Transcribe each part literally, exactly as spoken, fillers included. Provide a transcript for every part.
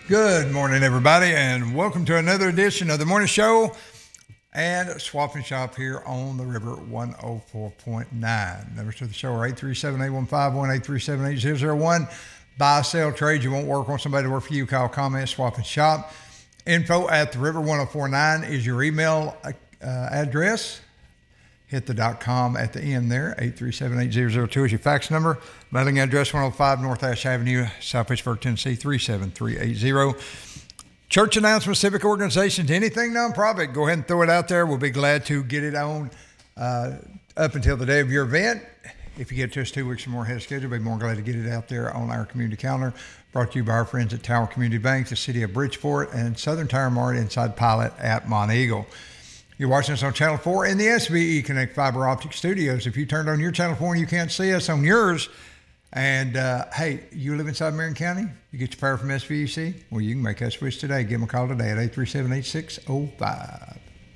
Good morning, everybody, and welcome to another edition of the Morning Show and Swap and Shop here on the River one oh four point nine. Numbers to the show are eight three seven, eight one five, one eight three seven, eight zero zero one. Buy, sell, trade. You won't work on somebody to work for you. Call, comment, swap and shop. Info at the River one oh four point nine is your email uh, address. Hit the dot com at the end there. eight three seven, eight zero zero two is your fax number. Mailing address one oh five North Ash Avenue, South Pittsburgh, Tennessee, three seven three eight zero. Church announcements, civic organizations, anything nonprofit, go ahead and throw it out there. We'll be glad to get it on uh, up until the day of your event. If you get to us two weeks or more ahead of schedule, we'll be more glad to get it out there on our community calendar. Brought to you by our friends at Tower Community Bank, the City of Bridgeport, and Southern Tire Mart inside Pilot at Monteagle. You're watching us on Channel four in the S V E Connect Fiber Optic Studios. If you turned on your Channel four and you can't see us on yours, and uh, hey, you live inside Marion County, you get your power from S V E C, well, you can make that switch today. Give them a call today at eight three seven, eight six zero five.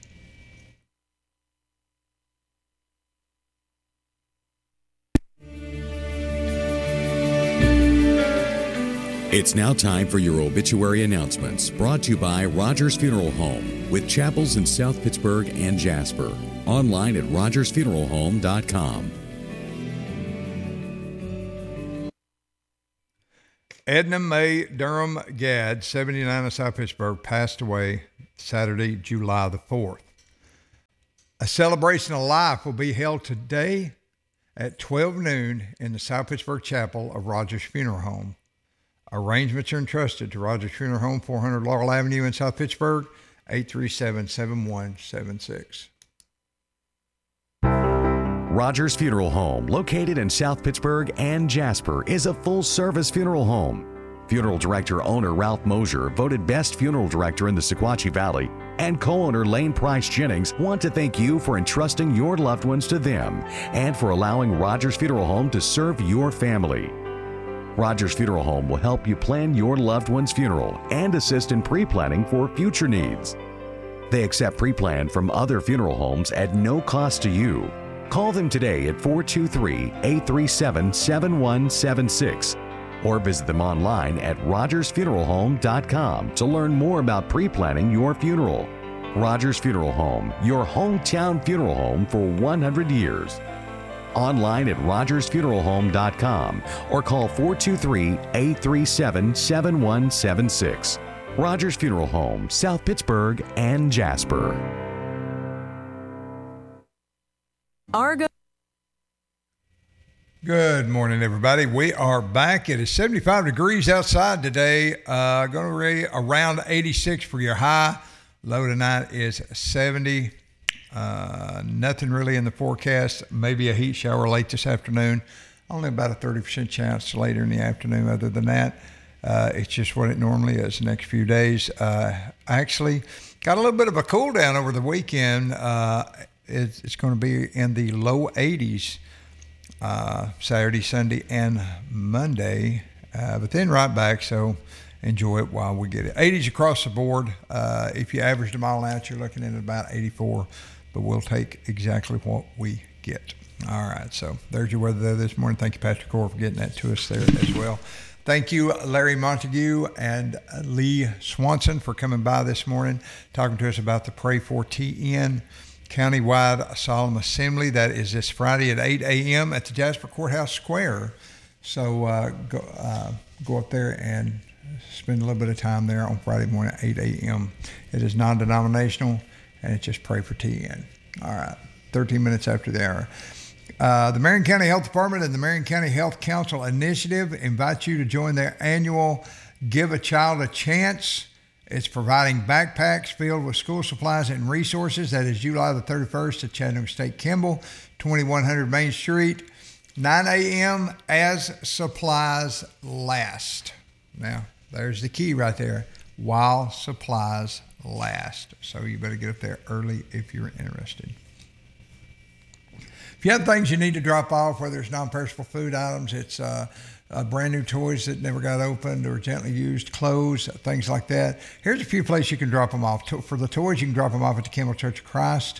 It's now time for your obituary announcements, brought to you by Rogers Funeral Home, with chapels in South Pittsburgh and Jasper. Online at rogers funeral home dot com. Edna Mae Durham Gadd, seventy-nine of South Pittsburgh, passed away Saturday, July the fourth. A celebration of life will be held today at twelve noon in the South Pittsburgh Chapel of Rogers Funeral Home. Arrangements are entrusted to Rogers Funeral Home, four hundred Laurel Avenue in South Pittsburgh, eight three seven, seven one seven six. Rogers Funeral Home, located in South Pittsburgh and Jasper, is a full-service funeral home. Funeral director owner Ralph Mosier, voted best funeral director in the Sequatchie Valley, and co-owner Lane Price Jennings want to thank you for entrusting your loved ones to them and for allowing Rogers Funeral Home to serve your family. Rogers Funeral Home will help you plan your loved one's funeral and assist in pre-planning for future needs. They accept pre-plan from other funeral homes at no cost to you. Call them today at four two three, eight three seven, seven one seven six or visit them online at rogers funeral home dot com to learn more about pre-planning your funeral. Rogers Funeral Home, your hometown funeral home for one hundred years. Online at rogers funeral home dot com or call four two three, eight three seven, seven one seven six. Rogers Funeral Home, South Pittsburgh and Jasper. Argo. Good morning, everybody. We are back. It is seventy-five degrees outside today. Uh, going to be around eighty-six for your high. Low tonight is seventy. Uh, nothing really in the forecast. Maybe a heat shower late this afternoon. Only about a thirty percent chance later in the afternoon. Other than that, uh, it's just what it normally is the next few days. Uh, actually, got a little bit of a cool down over the weekend. Uh, it's, it's going to be in the low eighties uh, Saturday, Sunday, and Monday. Uh, but then right back, so enjoy it while we get it. eighties across the board. Uh, if you average them all out, you're looking at about eighty-four. But we'll take exactly what we get. All right, so there's your weather there this morning. Thank you, Pastor Core, for getting that to us there as well. Thank you, Larry Montague and Lee Swanson, for coming by this morning, talking to us about the Pray for T N Countywide Solemn Assembly. That is this Friday at eight a.m. at the Jasper Courthouse Square. So uh, go, uh, go up there and spend a little bit of time there on Friday morning at eight a.m. It is non-denominational, and it's just Pray for T N. All right, thirteen minutes after the hour. Uh, the Marion County Health Department and the Marion County Health Council Initiative invite you to join their annual Give a Child a Chance. It's providing backpacks filled with school supplies and resources. That is July the thirty-first at Chattanooga State Kimball, twenty-one hundred Main Street, nine a.m. as supplies last. Now, there's the key right there, while supplies last. So you better get up there early if you're interested. If you have things you need to drop off, whether it's non-perishable food items, it's uh, uh, brand new toys that never got opened or gently used, clothes, things like that, here's a few places you can drop them off. For the toys, you can drop them off at the Kimball Church of Christ.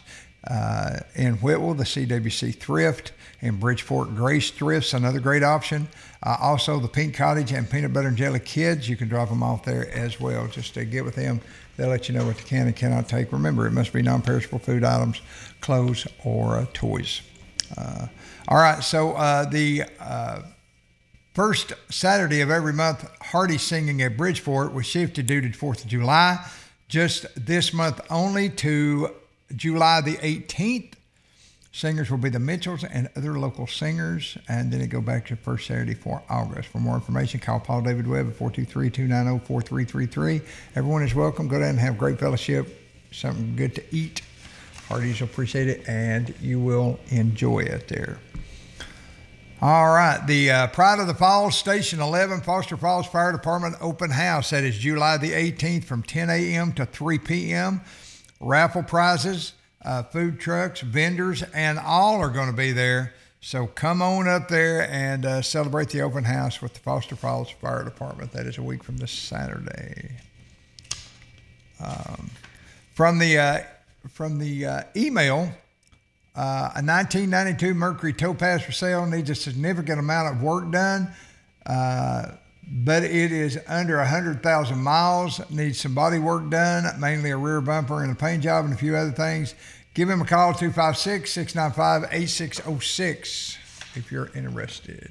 Uh, in Whitwell, the C W C Thrift. In Bridgeport, Grace Thrift's another great option. Uh, also, the Pink Cottage and Peanut Butter and Jelly Kids, you can drop them off there as well. Just to get with them, they'll let you know what they can and cannot take. Remember, it must be non-perishable food items, clothes, or uh, toys. Uh, all right, so uh, the uh, first Saturday of every month, Hardy Singing at Bridgeport was shifted due to the fourth of July. Just this month only to July the eighteenth. Singers will be the Mitchells and other local singers, and then it go back to the first Saturday for August. For more information, call Paul David Webb at four two three, two nine zero, four three three three. Everyone is welcome. Go down and have great fellowship, something good to eat. Hardy's will appreciate it, and you will enjoy it there. All right, the uh, Pride of the Falls, Station eleven, Foster Falls Fire Department open house. That is July the eighteenth from ten a.m. to three p.m. Raffle prizes. Uh, food trucks, vendors, and all are going to be there. So come on up there and uh, celebrate the open house with the Foster Falls Fire Department. That is a week from this Saturday. Um, from the uh, from the uh, email, uh, a nineteen ninety-two Mercury Topaz for sale needs a significant amount of work done, uh, but it is under one hundred thousand miles. Needs some body work done, mainly a rear bumper and a paint job and a few other things. Give him a call, two five six, six nine five, eight six zero six, if you're interested.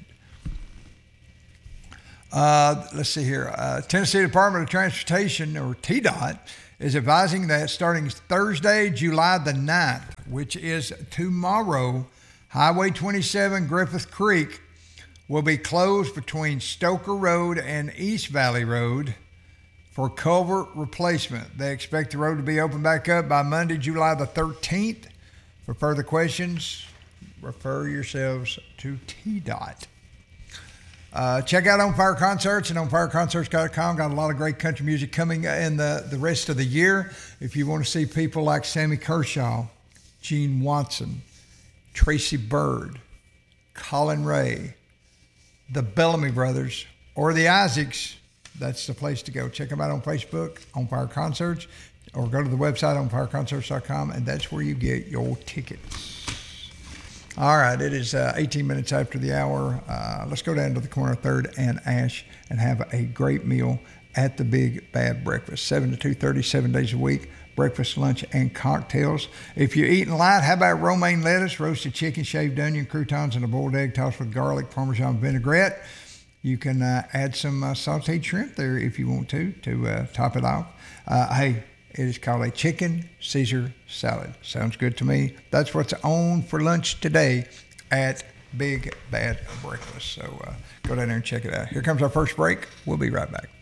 Uh, let's see here. Uh, Tennessee Department of Transportation, or T DOT, is advising that starting Thursday, July the ninth, which is tomorrow, Highway twenty-seven Griffith Creek will be closed between Stoker Road and East Valley Road for culvert replacement. They expect the road to be open back up by Monday, July the thirteenth. For further questions, refer yourselves to T DOT. Uh, check out On Fire Concerts and on fire concerts dot com. Got a lot of great country music coming in the, the rest of the year. If you want to see people like Sammy Kershaw, Gene Watson, Tracy Byrd, Colin Ray, the Bellamy Brothers, or the Isaacs, that's the place to go. Check them out on Facebook, On Fire Concerts, or go to the website, on fire concerts dot com, and that's where you get your tickets. All right, it is uh, eighteen minutes after the hour. Uh, let's go down to the corner of third and Ash and have a great meal at the Big Bad Breakfast. seven to two thirty, seven days a week. Breakfast, lunch, and cocktails. If you're eating light, how about romaine lettuce, roasted chicken, shaved onion, croutons, and a boiled egg tossed with garlic, Parmesan vinaigrette. You can uh, add some uh, sauteed shrimp there if you want to, to uh, top it off. Uh, hey, it is called a chicken Caesar salad. Sounds good to me. That's what's on for lunch today at Big Bad Breakfast. So uh, go down there and check it out. Here comes our first break. We'll be right back.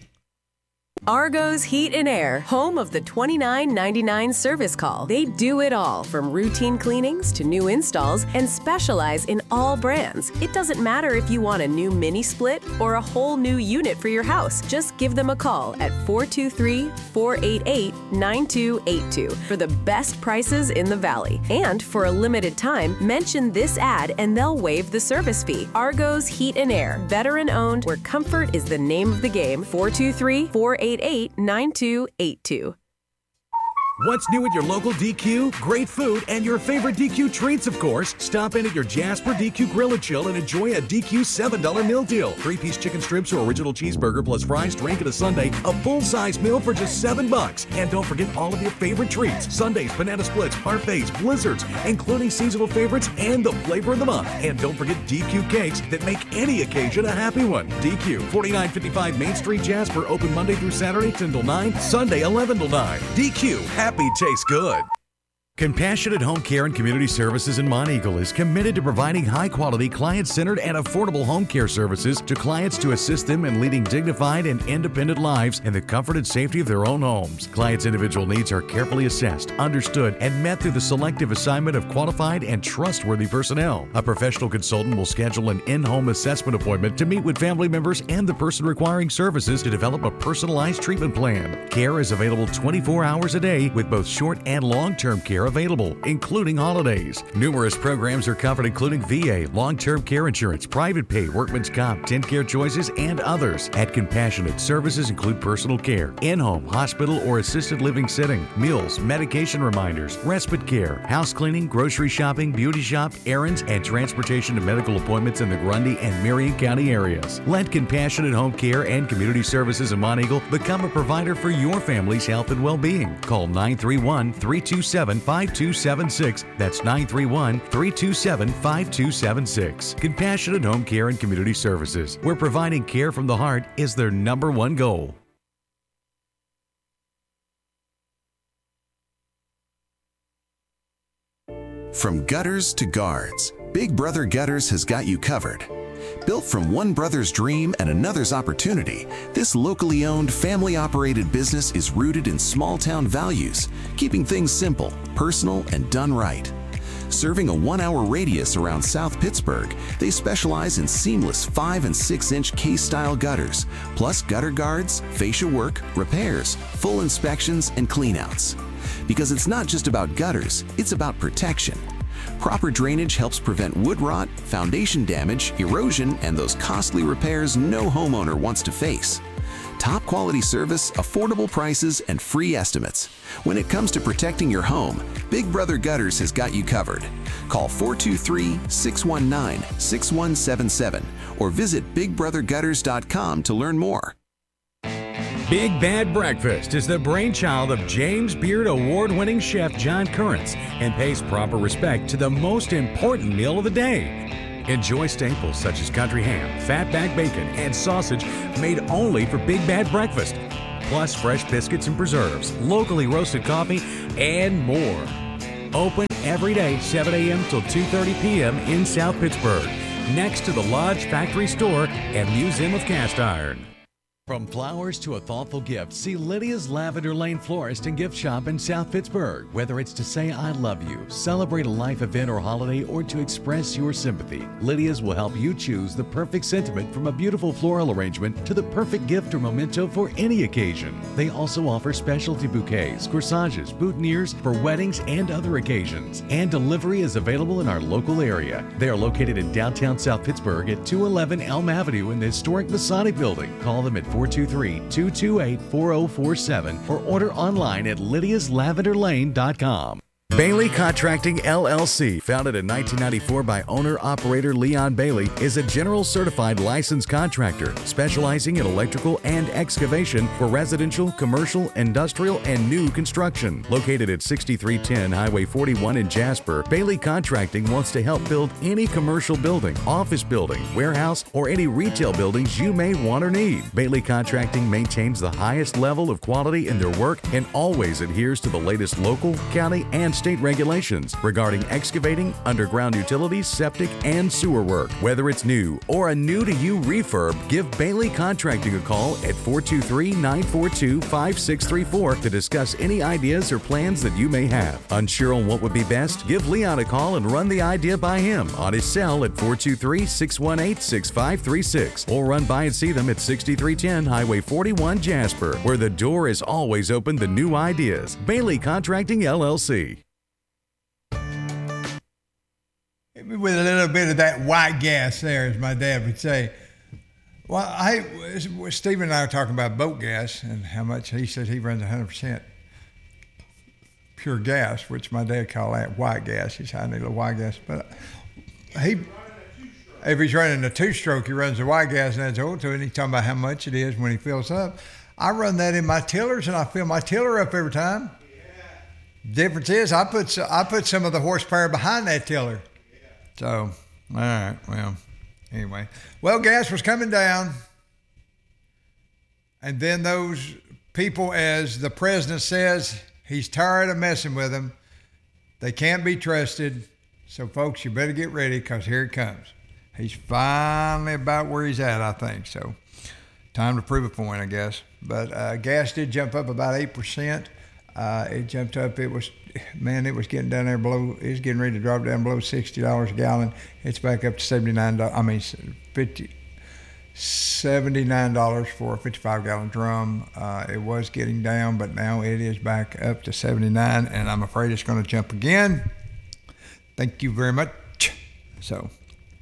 Argo's Heat and Air, home of the twenty-nine ninety-nine service call. They do it all, from routine cleanings to new installs, and specialize in all brands. It doesn't matter if you want a new mini split or a whole new unit for your house. Just give them a call at four two three, four eight eight, nine two eight two for the best prices in the Valley. And for a limited time, mention this ad and they'll waive the service fee. Argo's Heat and Air, veteran owned, where comfort is the name of the game. four two three, four eight eight, nine two eight two. What's new at your local D Q? Great food and your favorite D Q treats, of course. Stop in at your Jasper D Q Grill and Chill and enjoy a D Q seven dollar meal deal. Three-piece chicken strips or original cheeseburger plus fries, drink, and a sundae. A full-size meal for just seven bucks. And don't forget all of your favorite treats. Sundaes, banana splits, parfaits, blizzards, including seasonal favorites and the flavor of the month. And don't forget D Q cakes that make any occasion a happy one. D Q, forty-nine fifty-five Main Street, Jasper. Open Monday through Saturday, ten till nine. Sunday, eleven till nine. D Q, happy tastes good. Compassionate Home Care and Community Services in Monteagle is committed to providing high-quality, client-centered, and affordable home care services to clients to assist them in leading dignified and independent lives in the comfort and safety of their own homes. Clients' individual needs are carefully assessed, understood, and met through the selective assignment of qualified and trustworthy personnel. A professional consultant will schedule an in-home assessment appointment to meet with family members and the person requiring services to develop a personalized treatment plan. Care is available twenty-four hours a day with both short and long-term care available, including holidays. Numerous programs are covered, including V A, long-term care insurance, private pay, workman's comp, tent care choices, and others. At Compassionate, services include personal care, in-home, hospital, or assisted living setting, meals, medication reminders, respite care, house cleaning, grocery shopping, beauty shop, errands, and transportation to medical appointments in the Grundy and Marion County areas. Let Compassionate Home Care and Community Services in Monteagle become a provider for your family's health and well-being. Call nine three one, three two seven, five two seven six. That's nine three one, three two seven, five two seven six. Compassionate Home Care and Community Services, where providing care from the heart is their number one goal. From gutters to guards, Big Brother Gutters has got you covered. Built from one brother's dream and another's opportunity, this locally owned, family-operated business is rooted in small-town values, keeping things simple, personal, and done right. Serving a one-hour radius around South Pittsburgh, they specialize in seamless five and six inch K-style gutters, plus gutter guards, fascia work, repairs, full inspections, and cleanouts. Because it's not just about gutters, it's about protection. Proper drainage helps prevent wood rot, foundation damage, erosion, and those costly repairs no homeowner wants to face. Top quality service, affordable prices, and free estimates. When it comes to protecting your home, Big Brother Gutters has got you covered. Call four two three, six one nine, six one seven seven or visit big brother gutters dot com to learn more. Big Bad Breakfast is the brainchild of James Beard award-winning chef John Currents and pays proper respect to the most important meal of the day. Enjoy staples such as country ham, fatback bacon, and sausage made only for Big Bad Breakfast, plus fresh biscuits and preserves, locally roasted coffee, and more. Open every day, seven a.m. till two thirty p.m. in South Pittsburgh, next to the Lodge Factory Store and Museum of Cast Iron. From flowers to a thoughtful gift, see Lydia's Lavender Lane Florist and Gift Shop in South Pittsburgh. Whether it's to say I love you, celebrate a life event or holiday, or to express your sympathy, Lydia's will help you choose the perfect sentiment, from a beautiful floral arrangement to the perfect gift or memento for any occasion. They also offer specialty bouquets, corsages, boutonnieres for weddings and other occasions. And delivery is available in our local area. They are located in downtown South Pittsburgh at two eleven Elm Avenue in the historic Masonic Building. Call them at four two three, two two eight, four oh four seven or order online at lydias lavender lane dot com. Bailey Contracting L L C, founded in nineteen ninety-four by owner-operator Leon Bailey, is a general certified licensed contractor specializing in electrical and excavation for residential, commercial, industrial, and new construction. Located at sixty-three ten Highway forty-one in Jasper, Bailey Contracting wants to help build any commercial building, office building, warehouse, or any retail buildings you may want or need. Bailey Contracting maintains the highest level of quality in their work and always adheres to the latest local, county, and state regulations regarding excavating, underground utilities, septic, and sewer work. Whether it's new or a new-to-you refurb, give Bailey Contracting a call at four two three, nine four two, five six three four to discuss any ideas or plans that you may have. Unsure on what would be best? Give Leon a call and run the idea by him on his cell at four two three, six one eight, six five three six or run by and see them at sixty-three ten Highway forty-one, Jasper, where the door is always open to new ideas. Bailey Contracting L L C. With a little bit of that white gas there, as my dad would say. Well, I, Stephen and I were talking about boat gas and how much he says he runs one hundred percent pure gas, which my dad called that white gas. He said, I need a little white gas. But he, if he's running a two-stroke, he runs the white gas and adds oil to it, and he's talking about how much it is when he fills up. I run that in my tillers, and I fill my tiller up every time. Yeah. Difference is I put, I put some of the horsepower behind that tiller. So, all right, well, anyway. Well, gas was coming down, and then those people, as the president says, he's tired of messing with them. They can't be trusted. So, folks, you better get ready, because here it comes. He's finally about where he's at, I think. So, time to prove a point, I guess. But uh, gas did jump up about eight percent. Uh, it jumped up. It was, man, it was getting down there below. It was getting ready to drop down below sixty dollars a gallon. It's back up to seventy-nine dollars. I mean, fifty, seventy-nine dollars for a fifty-five gallon drum. Uh, it was getting down, but now it is back up to seventy-nine, and I'm afraid it's going to jump again. Thank you very much. So,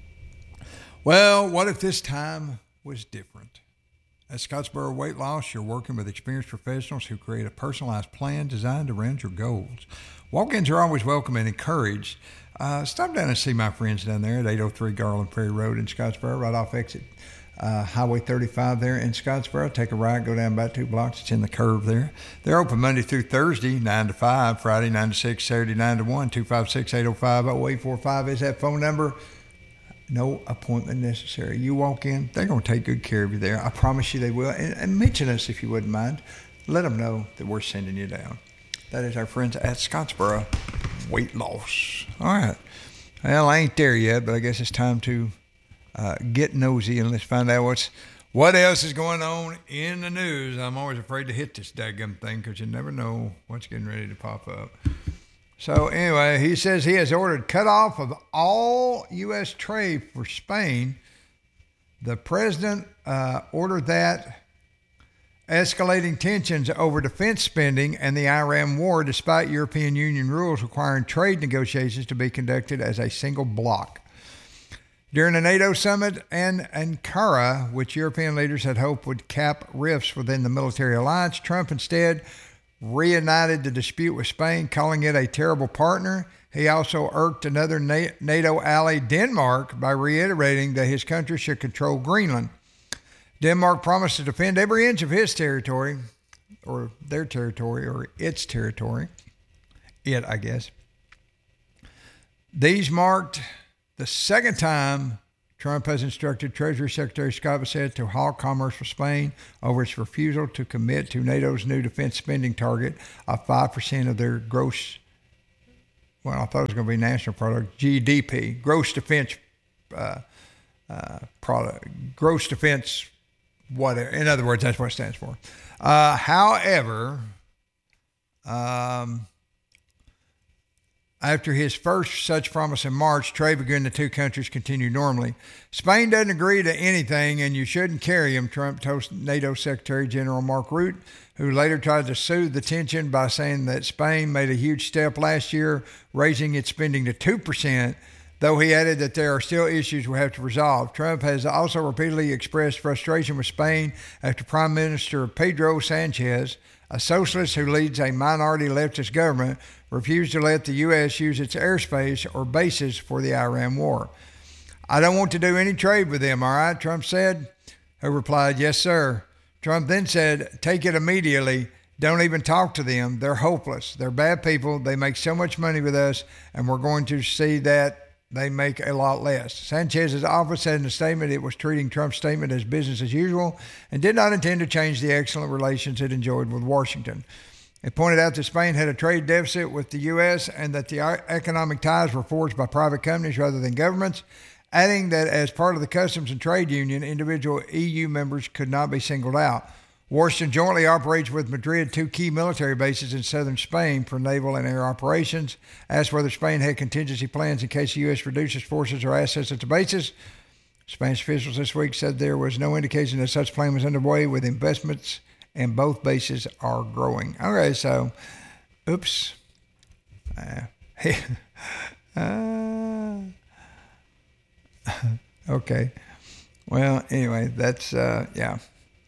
well, what if this time was different? At Scottsboro Weight Loss, you're working with experienced professionals who create a personalized plan designed around your goals. Walk-ins are always welcome and encouraged. Uh, stop down and see my friends down there at eight oh three Garland Ferry Road in Scottsboro, right off exit uh, Highway thirty-five there in Scottsboro. Take a ride, go down about two blocks. It's in the curve there. They're open Monday through Thursday, nine to five, Friday, nine to six, Saturday, nine to one. two five six, eight oh five, oh eight four five is that phone number. No appointment necessary. You walk in, they're going to take good care of you there. I promise you they will. And, and mention us if you wouldn't mind. Let them know that we're sending you down. That is our friends at Scottsboro Weight Loss. All right. Well, I ain't there yet, but I guess it's time to uh, get nosy and let's find out what's what else is going on in the news. I'm always afraid to hit this daggum thing because you never know what's getting ready to pop up. So anyway, he says he has ordered cutoff of all U S trade for Spain. The president uh, ordered that, escalating tensions over defense spending and the Iran war, despite European Union rules requiring trade negotiations to be conducted as a single bloc. During a NATO summit in Ankara, which European leaders had hoped would cap rifts within the military alliance, Trump instead reunited the dispute with Spain, calling it a terrible partner. He also irked another NATO ally, Denmark, by reiterating that his country should control Greenland. Denmark promised to defend every inch of his territory, or their territory, or its territory. It, I guess. These marked the second time Trump has instructed Treasury Secretary Scott Bessent to halt commerce with Spain over its refusal to commit to NATO's new defense spending target of five percent of their gross, well, I thought it was going to be national product, G D P, gross defense uh, uh, product, gross defense, whatever. In other words, that's what it stands for. Uh, however, um, after his first such promise in March, trade between the two countries continued normally. Spain doesn't agree to anything, and you shouldn't carry him, Trump told NATO Secretary General Mark Rutte, who later tried to soothe the tension by saying that Spain made a huge step last year, raising its spending to two percent, though he added that there are still issues we have to resolve. Trump has also repeatedly expressed frustration with Spain after Prime Minister Pedro Sanchez, a socialist who leads a minority leftist government, refused to let the U S use its airspace or bases for the Iran war. I don't want to do any trade with them, all right, Trump said, who replied, yes, sir. Trump then said, take it immediately. Don't even talk to them. They're hopeless. They're bad people. They make so much money with us, and we're going to see that they make a lot less. Sanchez's office said in a statement it was treating Trump's statement as business as usual and did not intend to change the excellent relations it enjoyed with Washington. It pointed out that Spain had a trade deficit with the U S and that the economic ties were forged by private companies rather than governments, adding that as part of the Customs and Trade Union, individual E U members could not be singled out. Washington jointly operates with Madrid two key military bases in southern Spain for naval and air operations. Asked whether Spain had contingency plans in case the U S reduces forces or assets at the bases, Spanish officials this week said there was no indication that such plan was underway, with investments and both bases are growing. Okay, so, oops. Uh, uh, okay. Well, anyway, that's, uh, yeah.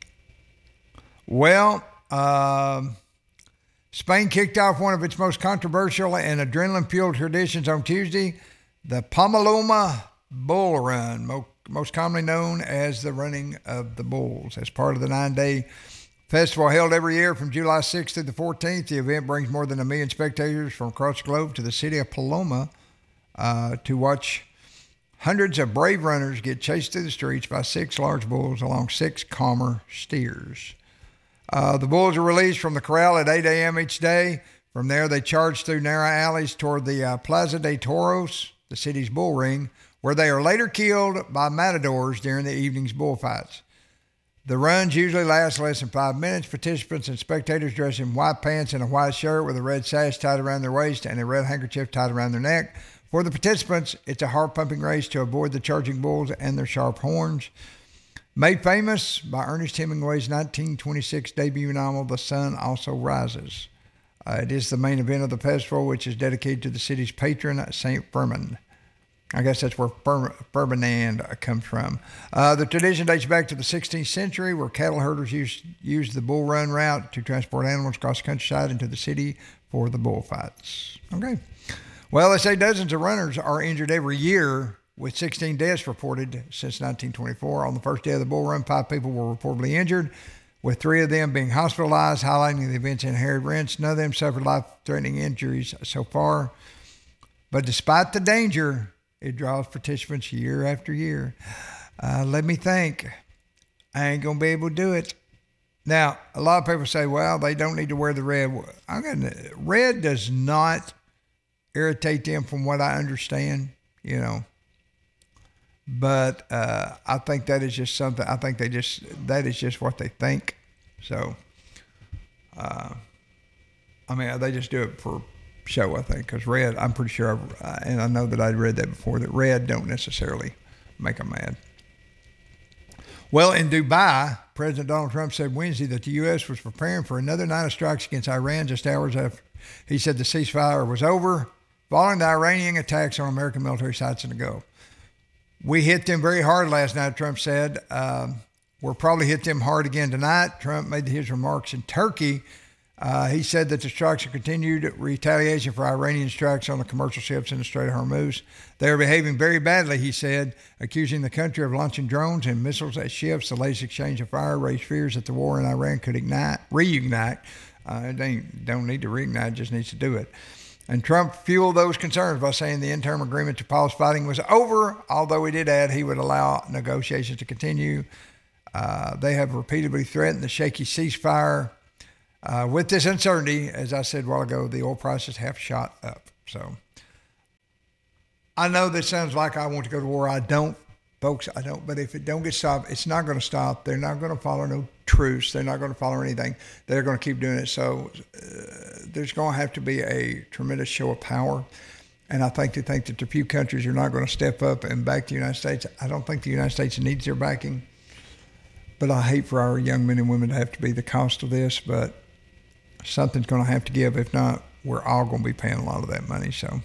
Well, um, Spain kicked off one of its most controversial and adrenaline-fueled traditions on Tuesday, the Pomoloma Bull Run, mo- most commonly known as the Running of the Bulls. As part of the nine-day festival held every year from July sixth through the fourteenth, the event brings more than a million spectators from across the globe to the city of Paloma uh, to watch hundreds of brave runners get chased through the streets by six large bulls along six calmer steers. Uh, the bulls are released from the corral at eight a.m. each day. From there, they charge through narrow alleys toward the uh, Plaza de Toros, the city's bull ring, where they are later killed by matadors during the evening's bullfights. The runs usually last less than five minutes. Participants and spectators dress in white pants and a white shirt with a red sash tied around their waist and a red handkerchief tied around their neck. For the participants, it's a heart-pumping race to avoid the charging bulls and their sharp horns. Made famous by Ernest Hemingway's nineteen twenty-six debut novel, The Sun Also Rises. Uh, it is the main event of the festival, which is dedicated to the city's patron, Saint Firmin. I guess that's where Fir- Ferdinand comes from. Uh, the tradition dates back to the sixteenth century, where cattle herders used, used the bull run route to transport animals across the countryside into the city for the bullfights. Okay. Well, they say dozens of runners are injured every year, with sixteen deaths reported since nineteen twenty-four. On the first day of the bull run, five people were reportedly injured, with three of them being hospitalized, highlighting the event's inherent risks. None of them suffered life-threatening injuries so far. But despite the danger, it draws participants year after year. Uh, let me think. I ain't going to be able to do it. Now, a lot of people say, well, they don't need to wear the red. I'm gonna, red does not irritate them from what I understand, you know. But uh, I think that is just something, I think they just, that is just what they think. So, uh, I mean, they just do it for show, I think, because red, I'm pretty sure, I've, and I know that I'd read that before, that red don't necessarily make them mad. Well, in Dubai, President Donald Trump said Wednesday that the U S was preparing for another night of strikes against Iran just hours after he said the ceasefire was over, following the Iranian attacks on American military sites in the Gulf. We hit them very hard last night, Trump said. Um, we'll probably hit them hard again tonight. Trump made his remarks in Turkey. Uh, he said that the strikes are continued retaliation for Iranian strikes on the commercial ships in the Strait of Hormuz. They are behaving very badly, he said, accusing the country of launching drones and missiles at ships. The latest exchange of fire raised fears that the war in Iran could ignite, reignite. Uh, they don't need to reignite, it just needs to do it. And Trump fueled those concerns by saying the interim agreement to pause fighting was over, although he did add he would allow negotiations to continue. Uh, they have repeatedly threatened the shaky ceasefire. Uh, with this uncertainty, as I said a while ago, the oil prices have shot up. So I know this sounds like I want to go to war. I don't, folks, I don't. But if it don't get stopped, it's not going to stop. They're not going to follow no truce. They're not going to follow anything. They're going to keep doing it. So uh, there's going to have to be a tremendous show of power. And I think to think that the few countries are not going to step up and back the United States. I don't think the United States needs their backing. But I hate for our young men and women to have to be the cost of this. But something's going to have to give. If not, we're all going to be paying a lot of that money. So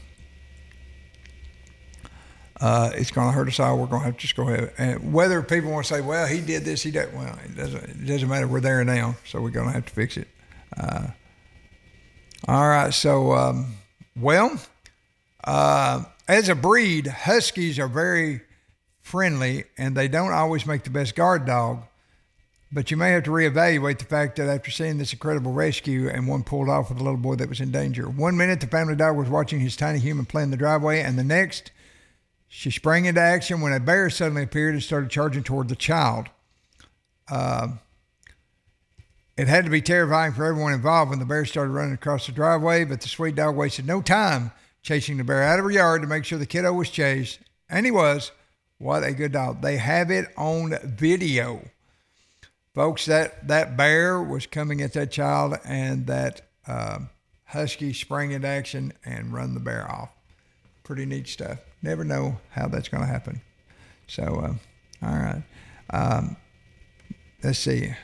uh, it's going to hurt us all. We're going to have to just go ahead. And whether people want to say, well, he did this, he did, well, it doesn't, it doesn't matter. We're there now. So we're going to have to fix it. Uh, all right. So, um, well, uh, as a breed, Huskies are very friendly and they don't always make the best guard dog. But you may have to reevaluate the fact that after seeing this incredible rescue and one pulled off with a little boy that was in danger. One minute, the family dog was watching his tiny human play in the driveway, and the next, she sprang into action when a bear suddenly appeared and started charging toward the child. Uh, it had to be terrifying for everyone involved when the bear started running across the driveway, but the sweet dog wasted no time chasing the bear out of her yard to make sure the kiddo was chased, and he was. What a good dog. They have it on video. Folks, that, that bear was coming at that child, and that uh, husky sprang into action and run the bear off. Pretty neat stuff. Never know how that's going to happen. So, uh, all right. Um, let's see.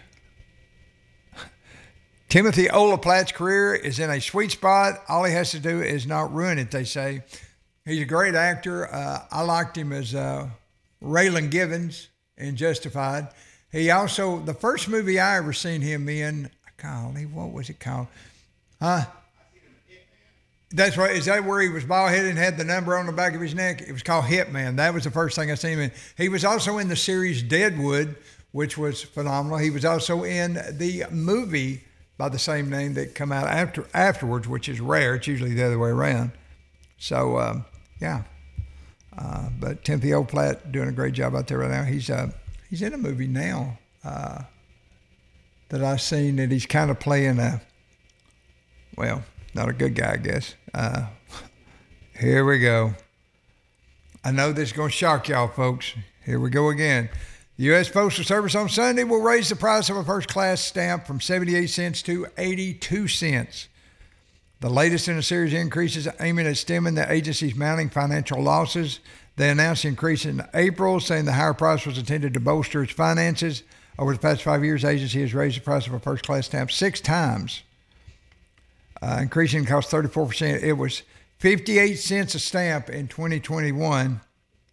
Timothy Olaplatt's career is in a sweet spot. All he has to do is not ruin it, they say. He's a great actor. Uh, I liked him as uh, Raylan Givens in Justified. He also, the first movie I ever seen him in, golly, what was it called? Huh? That's right. Is that where he was bald-headed and had the number on the back of his neck? It was called Hitman. That was the first thing I seen him in. He was also in the series Deadwood, which was phenomenal. He was also in the movie by the same name that come out after afterwards, which is rare. It's usually the other way around. So, um, yeah. Uh, but Timothy Olaplatt doing a great job out there right now. He's uh, he's in a movie now uh, that I've seen that he's kind of playing a, well, not a good guy, I guess. Uh, here we go. I know this is going to shock y'all, folks. Here we go again. The U S Postal Service on Sunday will raise the price of a first-class stamp from seventy-eight cents to eighty-two cents. The latest in a series of increases aiming at stemming the agency's mounting financial losses. They announced the increase in April, saying the higher price was intended to bolster its finances. Over the past five years, the agency has raised the price of a first-class stamp six times, uh, increasing the cost thirty-four percent. It was fifty-eight cents a stamp in twenty twenty-one,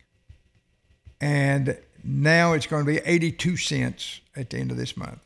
and now it's going to be eighty-two cents at the end of this month.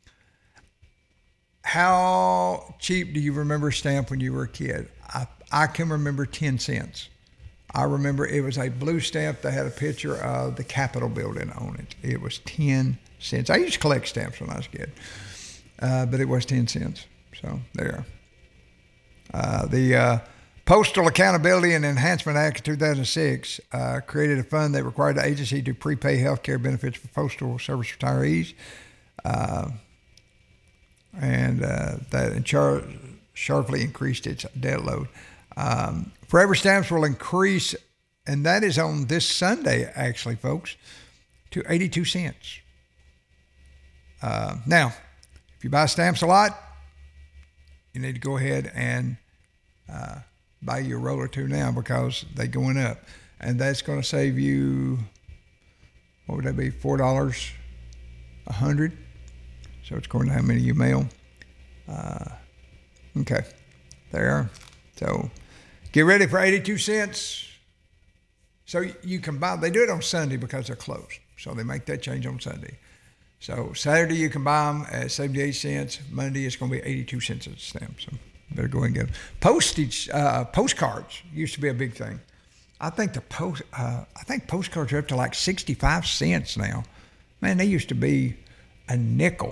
How cheap do you remember a stamp when you were a kid? I, I can remember ten cents. I remember it was a blue stamp that had a picture of the Capitol building on it. It was ten cents. I used to collect stamps when I was a kid, uh, but it was ten cents. So there. Uh, the uh, Postal Accountability and Enhancement Act of two thousand six uh, created a fund that required the agency to prepay health care benefits for postal service retirees. Uh, and uh, that char- sharply increased its debt load. Um, Forever Stamps will increase, and that is on this Sunday, actually, folks, to eighty-two cents. Uh, now, if you buy stamps a lot, you need to go ahead and uh, buy you a roll or two now because they're going up. And that's going to save you, what would that be, four dollars a hundred? So it's according to how many you mail. Uh, okay, there. So get ready for eighty-two cents. So you can buy, they do it on Sunday because they're closed. So they make that change on Sunday. So Saturday you can buy them at seventy-eight cents. Monday it's going to be eighty-two cents a stamp. So better go ahead and get them. Postage, uh, postcards used to be a big thing. I think the post, uh, I think postcards are up to like sixty-five cents now. Man, they used to be a nickel.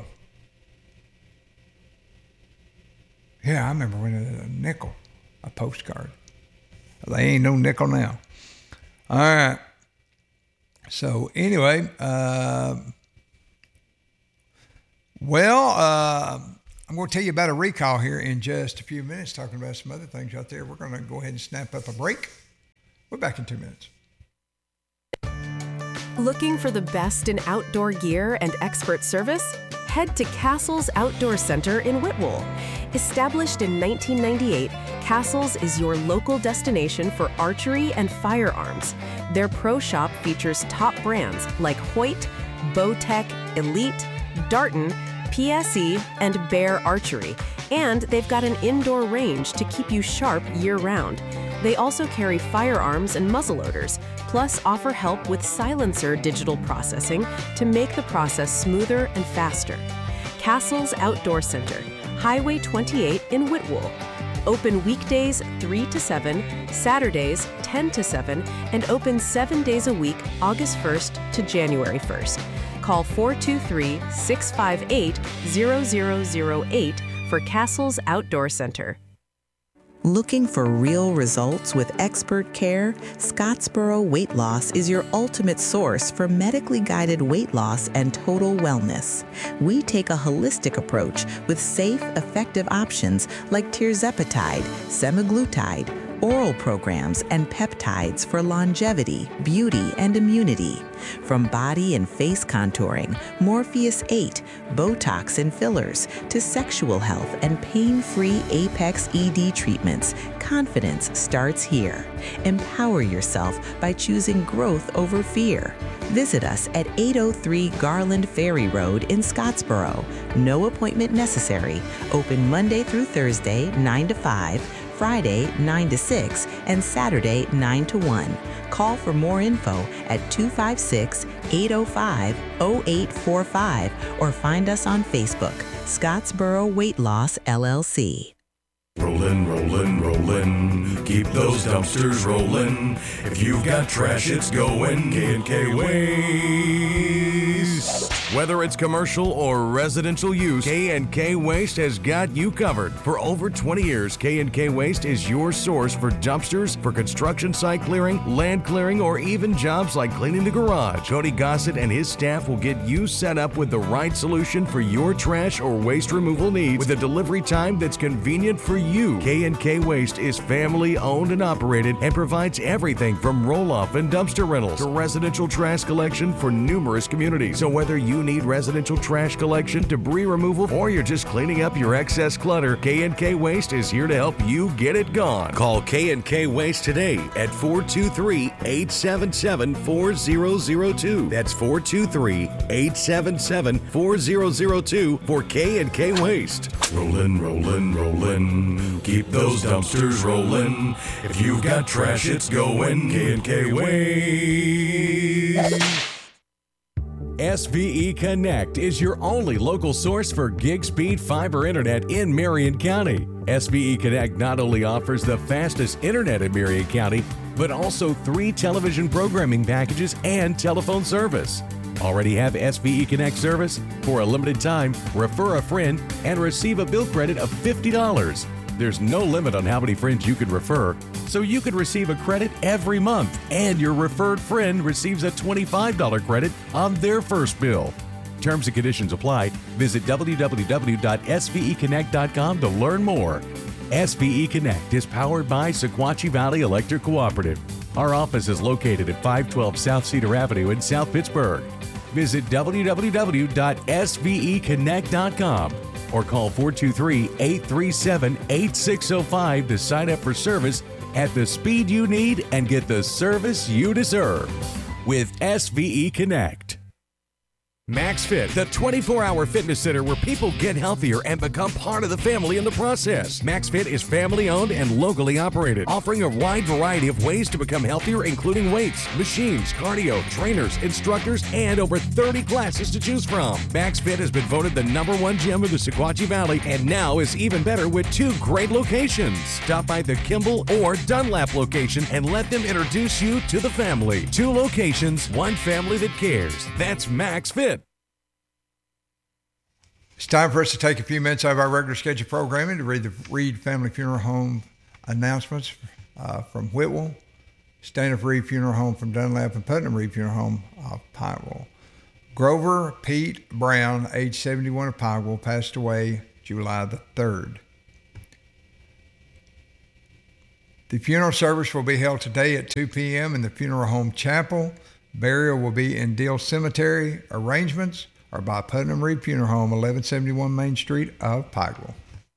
Yeah, I remember when it was a nickel, a postcard. They ain't no nickel now. All right. So anyway, uh, well, uh, I'm going to tell you about a recall here in just a few minutes, talking about some other things out there. We're going to go ahead and snap up a break. We're back in two minutes. Looking for the best in outdoor gear and expert service? Head to Castles Outdoor Center in Whitwell. Established in nineteen ninety-eight, Castles is your local destination for archery and firearms. Their pro shop features top brands like Hoyt, Bowtech, Elite, Darton, P S E, and Bear Archery. And they've got an indoor range to keep you sharp year-round. They also carry firearms and muzzleloaders, plus offer help with silencer digital processing to make the process smoother and faster. Castles Outdoor Center, Highway twenty-eight in Whitwell. Open weekdays three to seven, Saturdays ten to seven, and open seven days a week, August first to January first. Call four two three, six five eight, zero zero zero eight for Castles Outdoor Center. Looking for real results with expert care? Scottsboro Weight Loss is your ultimate source for medically guided weight loss and total wellness. We take a holistic approach with safe, effective options like tirzepatide, semaglutide, oral programs, and peptides for longevity, beauty, and immunity. From body and face contouring, Morpheus eight, Botox and fillers, to sexual health and pain-free Apex E D treatments, confidence starts here. Empower yourself by choosing growth over fear. Visit us at eight oh three Garland Ferry Road in Scottsboro. No appointment necessary. Open Monday through Thursday, nine to five, Friday, nine to six, and Saturday, nine to one. Call for more info at two five six, eight oh five, oh eight four five or find us on Facebook, Scottsboro Weight Loss, L L C. Rollin', rollin', rollin', keep those dumpsters rollin'. If you've got trash, it's going K and K Waste. Whether it's commercial or residential use, K and K Waste has got you covered. For over twenty years, K and K Waste is your source for dumpsters, for construction site clearing, land clearing, or even jobs like cleaning the garage. Cody Gossett and his staff will get you set up with the right solution for your trash or waste removal needs with a delivery time that's convenient for you. K and K Waste is family owned and operated and provides everything from roll-off and dumpster rentals to residential trash collection for numerous communities. So whether you need residential trash collection, debris removal, or you're just cleaning up your excess clutter, K and K Waste is here to help you get it gone. Call K and K Waste today at four two three, eight seven seven, four zero zero two. That's four two three, eight seven seven, four zero zero two for K and K Waste. Rollin', rollin', rollin'. Keep those dumpsters rollin'. If you've got trash, it's going. K and K Waste. S V E Connect is your only local source for gig speed fiber internet in Marion County. S V E Connect not only offers the fastest internet in Marion County, but also three television programming packages and telephone service. Already have S V E Connect service? For a limited time, refer a friend and receive a bill credit of fifty dollars. There's no limit on how many friends you can refer, so you can receive a credit every month, and your referred friend receives a twenty-five dollars credit on their first bill. Terms and conditions apply. Visit w w w dot s v e connect dot com to learn more. S V E Connect is powered by Sequatchie Valley Electric Cooperative. Our office is located at five twelve South Cedar Avenue in South Pittsburgh. Visit w w w dot s v e connect dot com or call four two three, eight three seven, eight six zero five to sign up for service at the speed you need and get the service you deserve with S V E Connect. MaxFit, the twenty-four hour fitness center where people get healthier and become part of the family in the process. MaxFit is family owned and locally operated, offering a wide variety of ways to become healthier, including weights, machines, cardio, trainers, instructors, and over thirty classes to choose from. MaxFit has been voted the number one gym of the Sequatchie Valley and now is even better with two great locations. Stop by the Kimball or Dunlap location and let them introduce you to the family. Two locations, one family that cares. That's MaxFit. It's time for us to take a few minutes out of our regular scheduled programming to read the Reed Family Funeral Home announcements uh, from Whitwell, Staniff Reed Funeral Home from Dunlap, and Putnam Reed Funeral Home of Pikeville. Grover Pete Brown, age seventy-one, of Pikeville, passed away July the third. The funeral service will be held today at two p.m. in the Funeral Home Chapel. Burial will be in Deal Cemetery. Arrangements are by Putnam Reed Funeral Home, eleven seventy-one Main Street of Pikeville.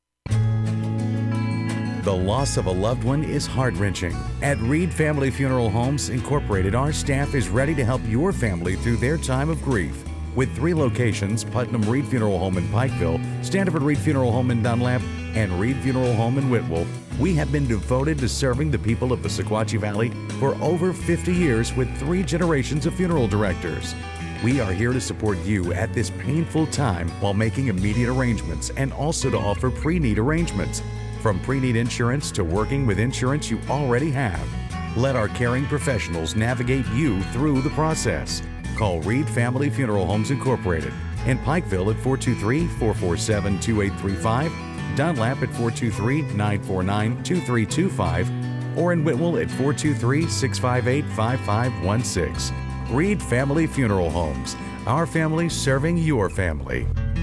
The loss of a loved one is heart-wrenching. At Reed Family Funeral Homes Incorporated, our staff is ready to help your family through their time of grief. With three locations, Putnam Reed Funeral Home in Pikeville, Standiford Reed Funeral Home in Dunlap, and Reed Funeral Home in Whitwell, we have been devoted to serving the people of the Sequatchie Valley for over fifty years with three generations of funeral directors. We are here to support you at this painful time while making immediate arrangements and also to offer pre-need arrangements. From pre-need insurance to working with insurance you already have. Let our caring professionals navigate you through the process. Call Reed Family Funeral Homes Incorporated in Pikeville at four two three, four four seven, two eight three five, Dunlap at four two three, nine four nine, two three two five, or in Whitwell at four two three, six five eight, five five one six. Reed Family Funeral Homes. Our family serving your family.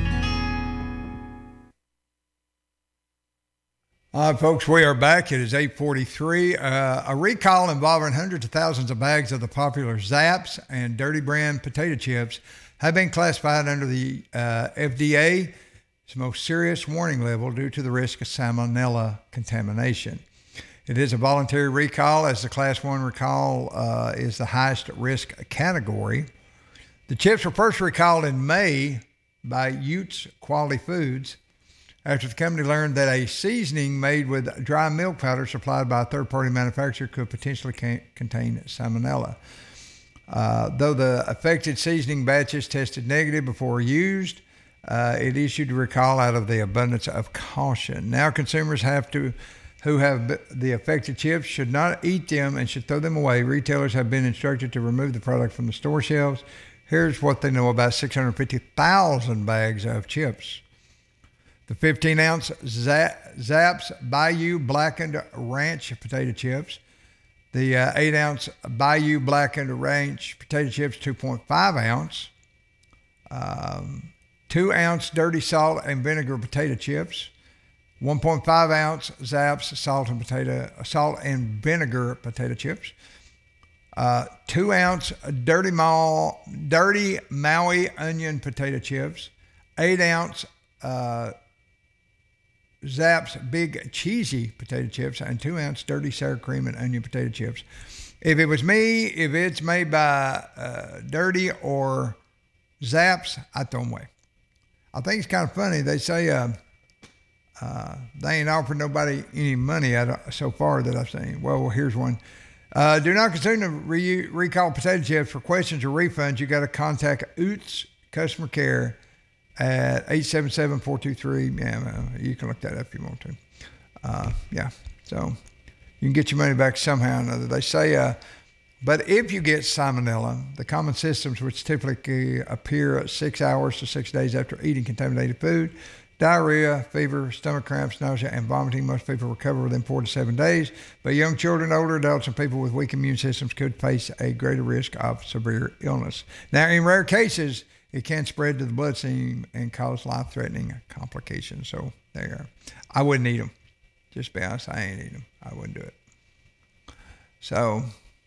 All right, folks, we are back. It is eight forty-three. Uh, a recall involving hundreds of thousands of bags of the popular Zapp's and Dirty Brand potato chips have been classified under the uh, F D A's most serious warning level due to the risk of salmonella contamination. It is a voluntary recall, as the Class one recall uh, is the highest risk category. The chips were first recalled in May by Utes Quality Foods after the company learned that a seasoning made with dry milk powder supplied by a third-party manufacturer could potentially can- contain salmonella. Uh, though the affected seasoning batches tested negative before used, uh, it issued a recall out of the abundance of caution. Now consumers have to who have the affected chips should not eat them and should throw them away. Retailers have been instructed to remove the product from the store shelves. Here's what they know about six hundred fifty thousand bags of chips. The fifteen ounce Zapp's Bayou Blackened Ranch potato chips. The uh, eight ounce Bayou Blackened Ranch potato chips, two point five ounce. Um, two ounce Dirty Salt and Vinegar potato chips. one point five ounce Zapp's salt and potato salt and vinegar potato chips. Uh, two ounce dirty, Maul, dirty Maui onion potato chips, eight ounce uh, Zapp's big cheesy potato chips, and two ounce dirty sour cream and onion potato chips. If it was me, if it's made by uh, Dirty or Zapp's, I'd throw them away. I think it's kind of funny. They say uh, uh, they ain't offered nobody any money out so far that I've seen. Well, here's one. Uh, do not consume the re- recall potato chips. For questions or refunds, you got to contact Oots Customer Care at eight seven seven, four two three. Yeah, well, you can look that up if you want to. Uh, yeah, so you can get your money back somehow or another. They say, uh, but if you get salmonella, the common symptoms which typically appear six hours to six days after eating contaminated food, diarrhea, fever, stomach cramps, nausea, and vomiting. Most people recover within four to seven days, but young children, older adults, and people with weak immune systems could face a greater risk of severe illness. Now, in rare cases, it can spread to the bloodstream and cause life-threatening complications. So there, I wouldn't eat them. Just be honest, I ain't eating them. I wouldn't do it. So,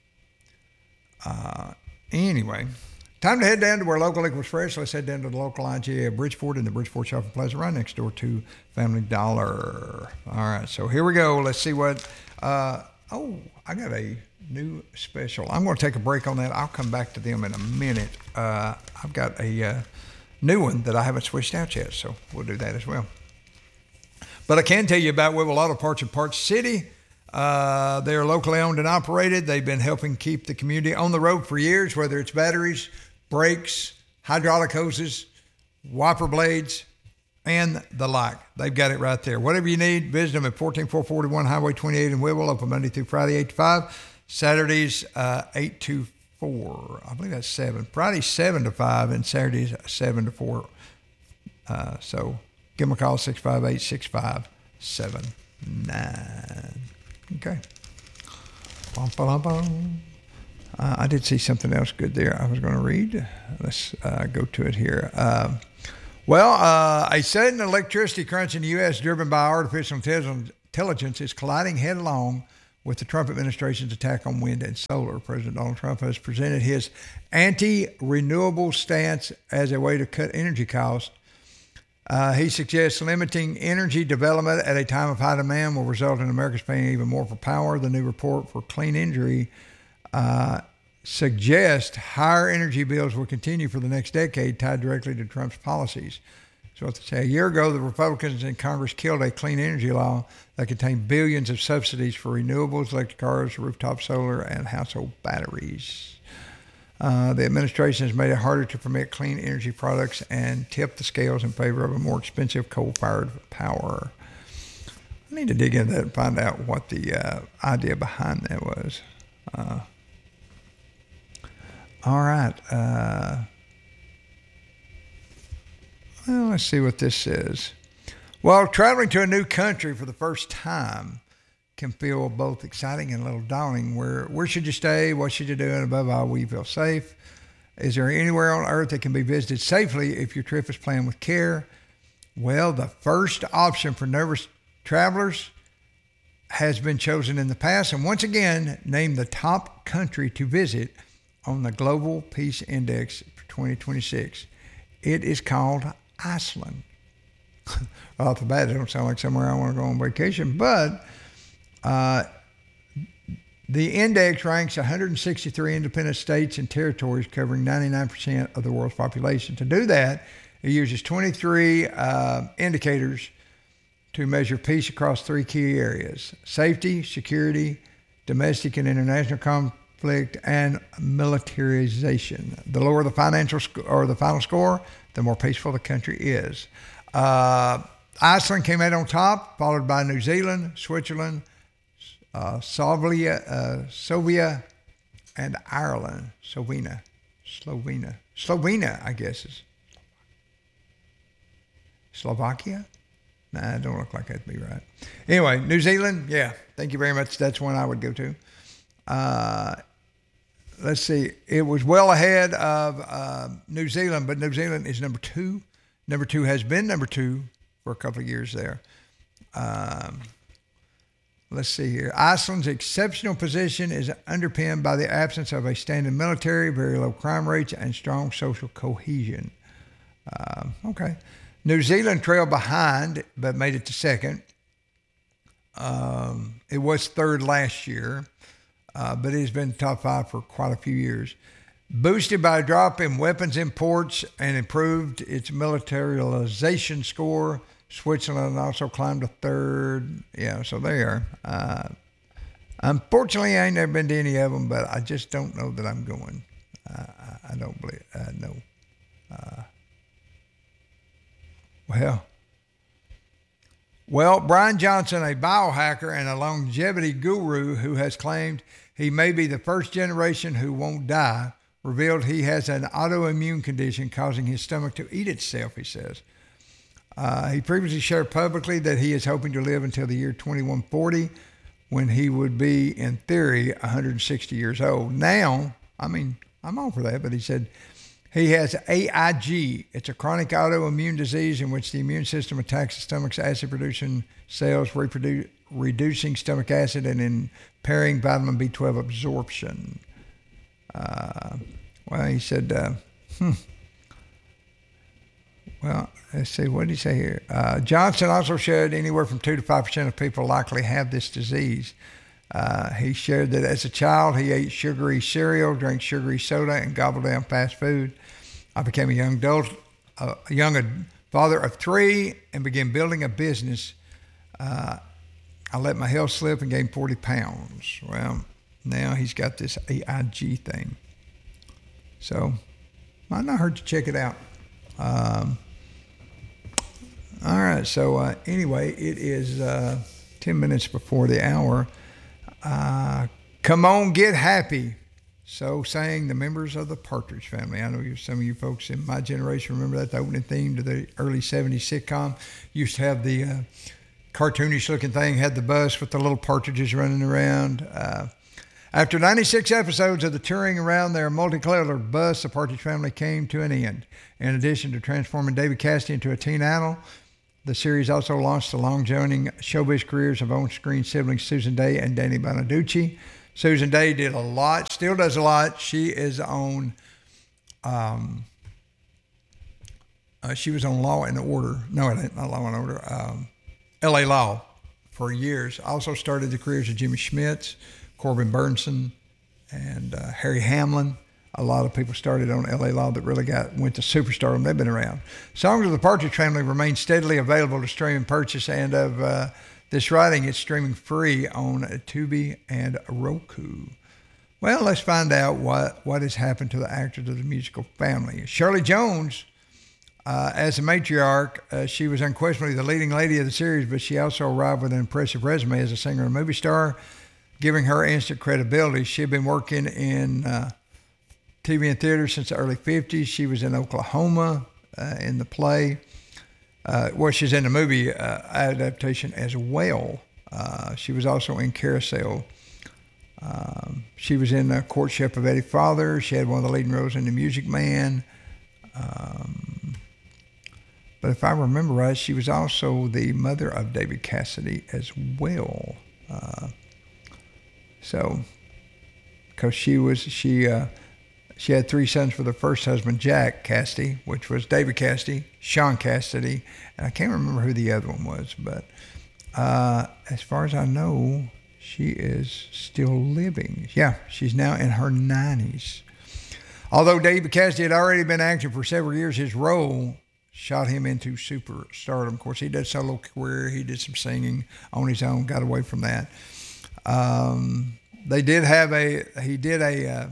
uh, anyway. Time to head down to where local liquor was fresh. Let's head down to the local I G A of Bridgeport in the Bridgeport Shopping Plaza right next door to Family Dollar. All right, so here we go. Let's see what, uh, oh, I got a new special. I'm going to take a break on that. I'll come back to them in a minute. Uh, I've got a uh, new one that I haven't switched out yet, so we'll do that as well. But I can tell you about Whipple Auto Parts in Parts City. Uh, they are locally owned and operated. They've been helping keep the community on the road for years, whether it's batteries, brakes, hydraulic hoses, wiper blades, and the like. They've got it right there. Whatever you need, visit them at fourteen four forty-one Highway twenty-eight in Whipple, open Monday through Friday, eight to five. Saturdays, uh, eight to four. I believe that's seven. Fridays, seven to five, and Saturdays, seven to four. Uh, so give them a call, six five eight, six five seven nine. Okay. Bum, bum, bum. Uh, I did see something else good there I was going to read. Let's uh, go to it here. Uh, well, uh, a sudden electricity crunch in the U S driven by artificial intelligence is colliding headlong with the Trump administration's attack on wind and solar. President Donald Trump has presented his anti-renewable stance as a way to cut energy costs. Uh, he suggests limiting energy development at a time of high demand will result in Americans paying even more for power. The new report for Clean Energy uh, suggests higher energy bills will continue for the next decade, tied directly to Trump's policies. So what they say, a year ago, the Republicans in Congress killed a clean energy law that contained billions of subsidies for renewables, electric cars, rooftop solar, and household batteries. Uh, the administration has made it harder to permit clean energy products and tip the scales in favor of a more expensive coal-fired power. I need to dig into that and find out what the uh, idea behind that was. Uh, all right. Uh, well, let's see what this says. Well, traveling to a new country for the first time can feel both exciting and a little daunting. Where where should you stay? What should you do? And above all, will you feel safe? Is there anywhere on earth that can be visited safely if your trip is planned with care? Well, the first option for nervous travelers has been chosen in the past, and once again named the top country to visit on the Global Peace Index for twenty twenty-six. It is called Iceland. Right off the bat, it don't sound like somewhere I want to go on vacation, but Uh, the index ranks one hundred sixty-three independent states and territories covering ninety-nine percent of the world's population. To do that, it uses twenty-three uh, indicators to measure peace across three key areas: safety, security, domestic and international conflict, and militarization. The lower the financial sc- or the final score, the more peaceful the country is. Uh, Iceland came out on top, followed by New Zealand, Switzerland, Uh, Slovenia, uh, Slovenia, and Ireland. Slovenia, Slovenia, Slovenia, I guess is Slovakia. Nah, it don't look like that'd be right. Anyway, New Zealand, yeah, thank you very much. That's one I would go to. Uh, let's see, it was well ahead of uh, New Zealand, but New Zealand is number two. Number two has been number two for a couple of years there. Um, let's see here. Iceland's exceptional position is underpinned by the absence of a standing military, very low crime rates, and strong social cohesion. Uh, okay. New Zealand trailed behind, but made it to second. Um, it was third last year, uh, but it has been top five for quite a few years. Boosted by a drop in weapons imports and improved its militarization score, Switzerland also climbed to third. Yeah, so there you are. Uh, unfortunately, I ain't never been to any of them, but I just don't know that I'm going. Uh, I, I don't believe, uh, no. Uh, well, well, Brian Johnson, a biohacker and a longevity guru who has claimed he may be the first generation who won't die, revealed he has an autoimmune condition causing his stomach to eat itself, he says. Uh, he previously shared publicly that he is hoping to live until the year twenty-one forty, when he would be, in theory, one hundred sixty years old. Now, I mean, I'm all for that, but he said he has A I G. It's a chronic autoimmune disease in which the immune system attacks the stomach's acid-producing cells, reprodu- reducing stomach acid and impairing vitamin B twelve absorption. Uh, well, he said, uh, hmm. Well, let's see, what did he say here? Uh, Johnson also shared anywhere from two to five percent of people likely have this disease. Uh, he shared that as a child, he ate sugary cereal, drank sugary soda, and gobbled down fast food. I became a young adult, uh, a young father of three, and began building a business. Uh, I let my health slip and gained forty pounds. Well, now he's got this A I G thing. So, might not hurt to check it out. Um, all right, so uh, anyway, it is uh, ten minutes before the hour. Uh, come on, get happy. So sang the members of the Partridge Family. I know you, some of you folks in my generation remember that, the opening theme to the early seventies sitcom. Used to have the uh, cartoonish looking thing, had the bus with the little partridges running around. Uh, After ninety-six episodes of the touring around their multicolored bus, the Partridge Family came to an end. In addition to transforming David Cassidy into a teen idol, the series also launched the long-journeying showbiz careers of on-screen siblings Susan Day and Danny Bonaducci. Susan Day did a lot, still does a lot. She is on, um, uh, she was on Law and Order. No, it ain't not Law and Order. Um, L A Law for years. Also started the careers of Jimmy Schmitz, Corbin Burnson, and uh, Harry Hamlin. A lot of people started on L A Law that really got went to superstardom. They've been around. Songs of the Partridge Family remain steadily available to stream and purchase, and of uh, this writing, it's streaming free on Tubi and Roku. Well, let's find out what, what has happened to the actors of the musical family. Shirley Jones, uh, as a matriarch, uh, she was unquestionably the leading lady of the series, but she also arrived with an impressive resume as a singer and movie star, giving her instant credibility. She had been working in uh, T V and theater since the early fifties. She was in Oklahoma uh, in the play. Uh, well, she's in the movie uh, adaptation as well. Uh, she was also in Carousel. Um, she was in uh, Courtship of Eddie Father. She had one of the leading roles in The Music Man. Um, but if I remember right, she was also the mother of David Cassidy as well. Uh, So, because she was, she uh, she had three sons with her first husband, Jack Cassidy, which was David Cassidy, Sean Cassidy, and I can't remember who the other one was, but uh, as far as I know, she is still living. Yeah, she's now in her nineties. Although David Cassidy had already been acting for several years, his role shot him into superstardom. Of course, he did solo career, he did some singing on his own, got away from that. Um, they did have a, he did a, uh,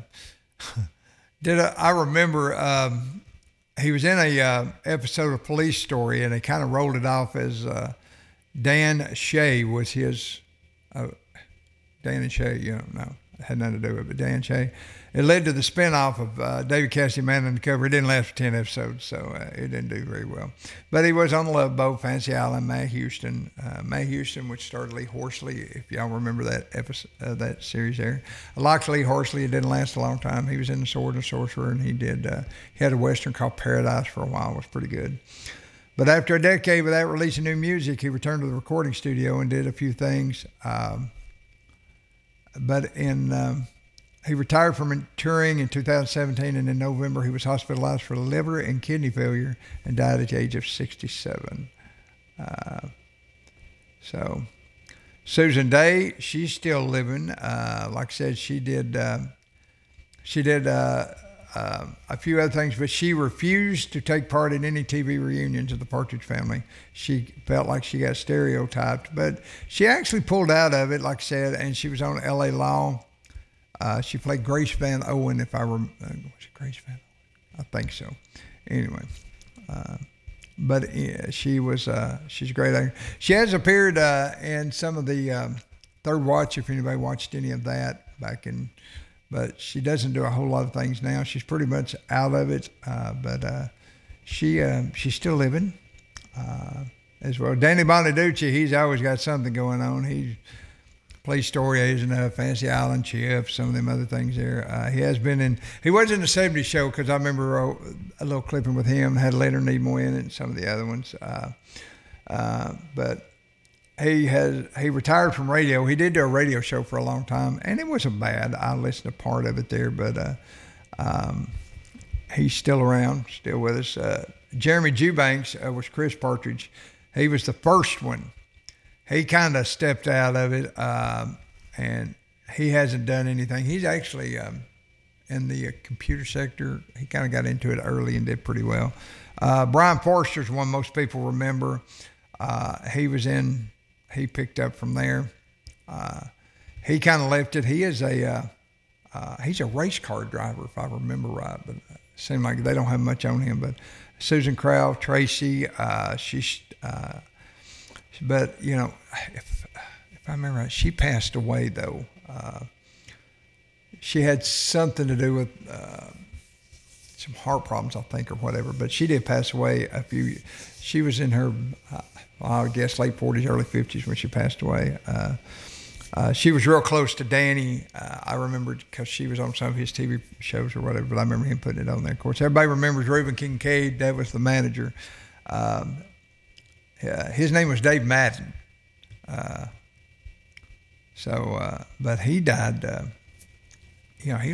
did a, I remember, um, he was in a, uh, episode of Police Story, and they kind of rolled it off as, uh, Dan Shay was his, uh, Dan and Shay, you know, no, it had nothing to do with it, but Dan Shay. It led to the spinoff of uh, David Cassidy, Man Undercover. It didn't last for ten episodes, so uh, it didn't do very well. But he was on the Love Boat, Fancy Island, Mae Houston. Uh, Mae Houston, which starred Lee Horsley, if y'all remember that episode, uh, that series there. I liked Lee Horsley. It didn't last a long time. He was in The Sword and Sorcerer, and he did. Uh, he had a Western called Paradise for a while. It was pretty good. but after a decade without releasing new music, he returned to the recording studio and did a few things. Um, but in um, he retired from touring in two thousand seventeen, and in November he was hospitalized for liver and kidney failure and died at the age of sixty-seven. Uh, so Susan Day, she's still living. Uh, like I said, she did uh, she did uh, uh, a few other things, but she refused to take part in any T V reunions of the Partridge Family. She felt like she got stereotyped, but she actually pulled out of it, like I said, and she was on L A Law. Uh, she played Grace Van Owen, if I remember. Uh, was it Grace Van Owen? I think so. Anyway. Uh, But yeah, she was, uh, she's a great actor. She has appeared uh, in some of the um, Third Watch, if anybody watched any of that back in, but she doesn't do a whole lot of things now. She's pretty much out of it, uh, but uh, she uh, she's still living uh, as well. Danny Bonaducci, he's always got something going on. He plays Story Agent, uh, Fantasy Island Chief, some of them other things there. Uh, he has been in, he was in the seventies show because I remember a, a little clipping with him, had Leonard Nimoy in it and some of the other ones. Uh, uh, but he has, he retired from radio. He did do a radio show for a long time, and it wasn't bad. I listened to part of it there, but uh, um, he's still around, still with us. Uh, Jeremy Eubanks uh, was Chris Partridge. He was the first one. He kind of stepped out of it, um, and he hasn't done anything. He's actually um, in the uh, computer sector. He kind of got into it early and did pretty well. Uh, Brian Forster's one most people remember. Uh, he was in, he picked up from there. Uh, he kind of left it. He is a, uh, uh, he's a race car driver, if I remember right, but it seemed like they don't have much on him. But Susan Crowe, Tracy, uh, she's, uh, But, you know, if if I remember right, she passed away, though. Uh, she had something to do with uh, some heart problems, I think, or whatever. But she did pass away a few, she was in her, uh, I guess, late forties, early fifties when she passed away. Uh, uh, she was real close to Danny. Uh, I remember because she was on some of his T V shows or whatever, but I remember him putting it on there. Of course, everybody remembers Reuben Kincaid. That was the manager. Um, Uh, his name was Dave Madden. Uh, so, uh, but he died, uh, you know, he